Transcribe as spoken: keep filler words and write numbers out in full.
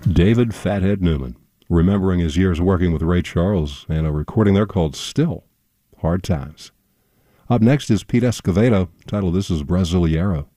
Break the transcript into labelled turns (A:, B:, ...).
A: David Fathead Newman, remembering his years working with Ray Charles and a recording there called Still, Hard Times. Up next is Pete Escovedo, titled This is Brasileiro.